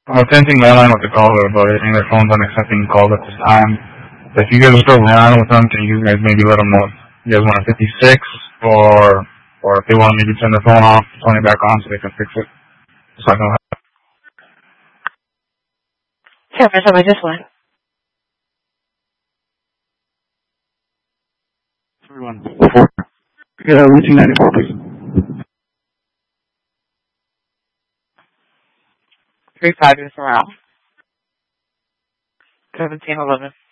I'm attempting landline with the caller, but I think their phone's not accepting calls at this time. So if you guys are still around with them, can you guys maybe let them know if you guys want a 56, or if they want to maybe turn their phone off, turn it back on so they can fix it. So I know how. Sure, Miss, I just went. Everyone, before. Yeah, reaching 94, please. 35 is around. 1711.